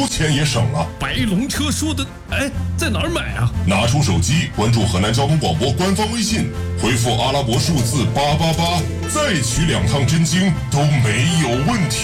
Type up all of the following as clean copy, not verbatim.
钱也省了。 白龙车说的，哎，在哪儿买啊？ 拿出手机，关注河南交通广播官方微信，回复阿拉伯数字888，再取2趟真经都没有问题。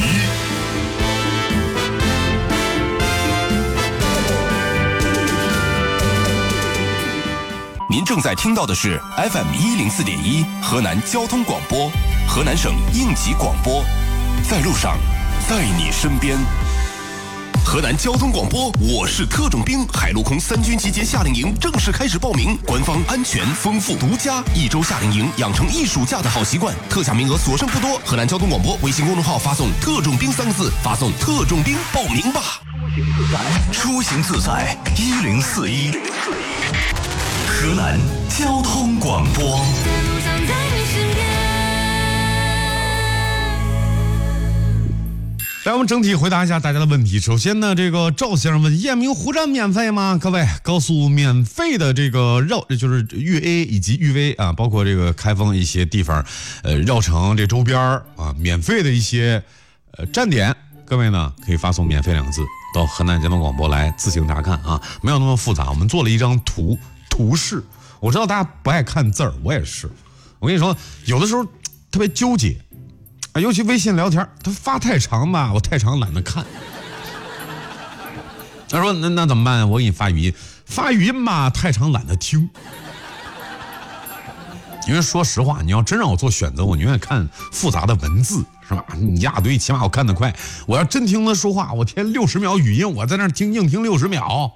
您正在听到的是 FM104.1 河南交通广播，河南省应急广播，在路上，在你身边。河南交通广播，我是特种兵，海陆空3军集结夏令营正式开始报名，官方安全、丰富、独家，1周夏令营，养成一暑假的好习惯，特价名额所剩不多。河南交通广播微信公众号发送“特种兵”3个字，发送“特种兵”报名吧。出行自在1041，河南交通广播。 来，我们整体回答一下大家的问题。首先呢，这个赵先生问：雁鸣湖站免费吗？各位，高速免费的这个就是豫 A 以及豫 V 啊，包括这个开封一些地方，绕城这周边啊，免费的一些站点，各位呢可以发送免费2个字到河南交通广播来自行查看啊，没有那么复杂。我们做了一张图示，我知道大家不爱看字儿，我也是。我跟你说，有的时候特别纠结。尤其微信聊天，他发太长吧，我太长懒得看。他说那怎么办？我给你发语音吧，太长懒得听。因为说实话，你要真让我做选择，我宁愿看复杂的文字，是吧？你一大堆，起码我看得快。我要真听他说话，我填60秒语音，我在那硬听60秒，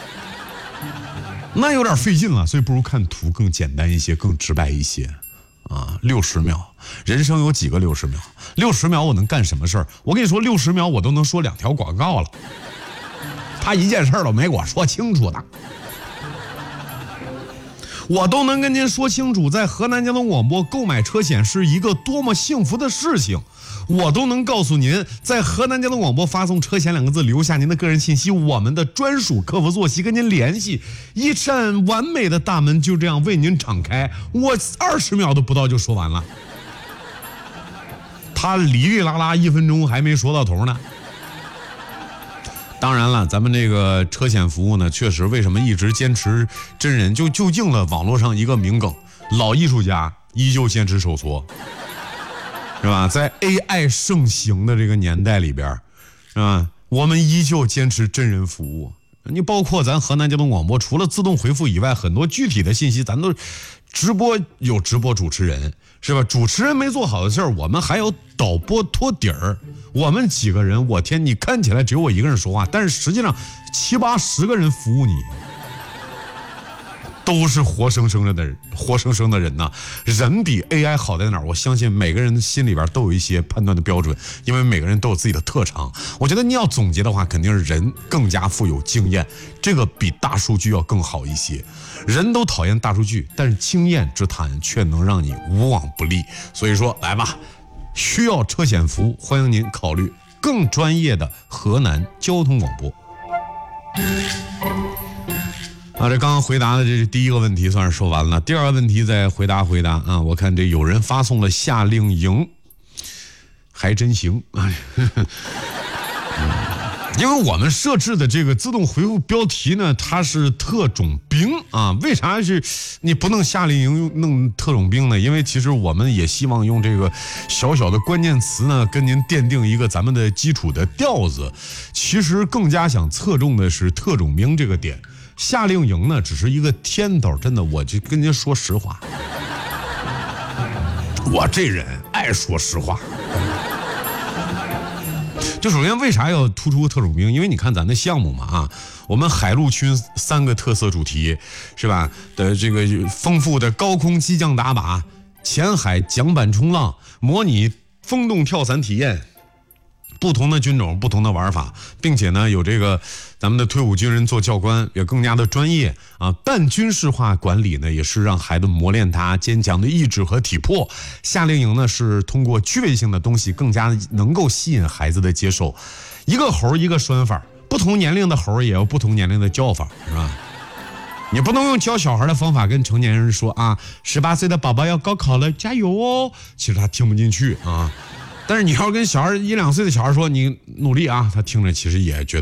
那有点费劲了。所以不如看图更简单一些，更直白一些。啊，60秒，人生有几个60秒？60秒我能干什么事儿？我跟你说，60秒我都能说2条广告了。他一件事儿都没给我说清楚的，我都能跟您说清楚，在河南交通广播购买车险是一个多么幸福的事情。我都能告诉您，在河南交通广播发送车险2个字，留下您的个人信息，我们的专属客服坐席跟您联系，一扇完美的大门就这样为您敞开。我20秒都不到就说完了，他哩哩啦啦1分钟还没说到头呢。当然了，咱们这个车险服务呢，确实为什么一直坚持真人，就应了网络上一个名梗，老艺术家依旧坚持手搓。是吧？在 AI 盛行的这个年代里边，是吧？我们依旧坚持真人服务。你包括咱河南交通广播，除了自动回复以外，很多具体的信息咱都直播，有直播主持人，是吧？主持人没做好的事儿，我们还有导播托底儿。我们几个人，我天，你看起来只有我一个人说话，但是实际上7、8、10个人服务你。都是活生生的人呐！人比 AI 好在哪儿？我相信每个人心里边都有一些判断的标准，因为每个人都有自己的特长。我觉得你要总结的话，肯定是人更加富有经验，这个比大数据要更好一些。人都讨厌大数据，但是经验之谈却能让你无往不利。所以说，来吧，需要车险服务，欢迎您考虑更专业的河南交通广播。这刚刚回答的这第一个问题算是说完了，第二个问题再回答啊。我看这有人发送了夏令营，还真行啊。因为我们设置的这个自动回复标题呢，它是特种兵啊。为啥是你不弄夏令营弄特种兵呢？因为其实我们也希望用这个小小的关键词呢，跟您奠定一个咱们的基础的调子。其实更加想侧重的是特种兵这个点。夏令营呢，只是一个天头，真的，我就跟您说实话，我这人爱说实话。就首先为啥要突出特种兵？因为你看咱的项目嘛啊，我们海陆区3个特色主题是吧？的这个丰富的高空机降打靶、前海桨板冲浪、模拟风洞跳伞体验。不同的军种，不同的玩法，并且呢，有这个咱们的退伍军人做教官，也更加的专业啊。半军事化管理呢，也是让孩子磨练他坚强的意志和体魄。夏令营呢，是通过趣味性的东西，更加能够吸引孩子的接受。一个猴一个拴法，不同年龄的猴也有不同年龄的叫法，是吧？你不能用教小孩的方法跟成年人说啊，18岁的宝宝要高考了，加油哦。其实他听不进去啊。但是你要跟小孩1、2岁的小孩说你努力啊，他听着其实也觉得